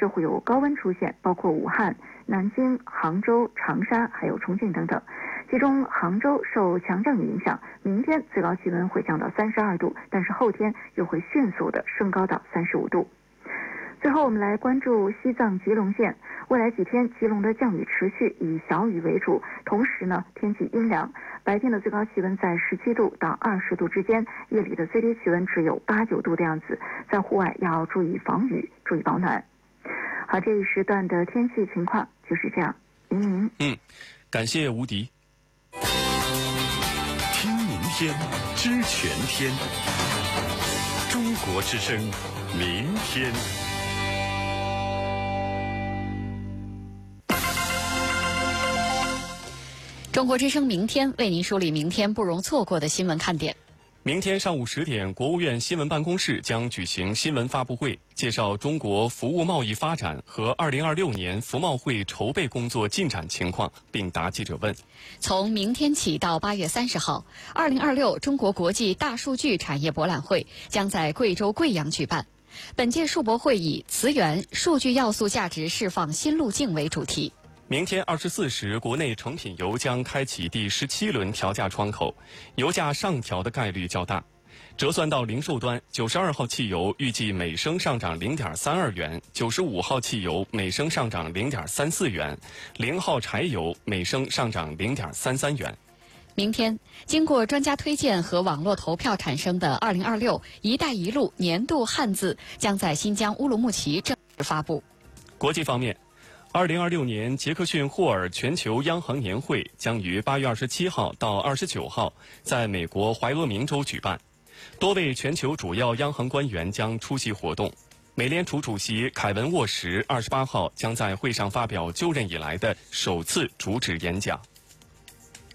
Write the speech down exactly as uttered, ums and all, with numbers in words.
市会有高温出现，包括武汉、南京、杭州、长沙还有重庆等等。其中杭州受强降雨影响，明天最高气温会降到三十二度，但是后天又会迅速的升高到三十五度。最后我们来关注西藏吉隆县，未来几天吉隆的降雨持续，以小雨为主，同时呢天气阴凉，白天的最高气温在十七度到二十度之间，夜里的最低气温只有八九度的样子，在户外要注意防雨，注意保暖。好，这一时段的天气情况就是这样。明明， 嗯，感谢吴迪。 听明天，知全天。中国之声，明天。 中国之声明天为您梳理明天不容错过的新闻看点。 明天上午十点，国务院新闻办公室将举行新闻发布会，介绍中国服务贸易发展和二零二六年服贸会筹备工作进展情况，并答记者问。 从明天起到八月三十号，二零二六中国国际大数据产业博览会将在贵州贵阳举办。本届数博会以词源、数据要素价值释放新路径为主题。 明天二十四时，国内成品油将开启第十七轮调价窗口，油价上调的概率较大。折算到零售端，九十二号汽油预计每升上涨零点三二元，九十五号汽油每升上涨零点三四元，零号柴油每升上涨零点三三元。 明天，经过专家推荐和网络投票产生的二零二六“一带一路”年度汉字将在新疆乌鲁木齐正式发布。 国际方面，二零二六年杰克逊霍尔全球央行年会将于八月二十七号到二十九号在美国怀俄明州举办，多位全球主要央行官员将出席活动。美联储主席凯文·沃什二十八号将在会上发表就任以来的首次主旨演讲。